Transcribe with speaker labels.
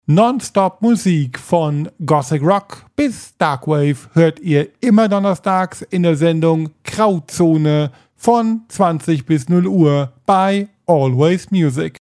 Speaker 1: Nonstop Musik von Gothic Rock bis Darkwave hört ihr immer donnerstags in der Sendung Grauzone von 20 bis 0 Uhr bei Always Music.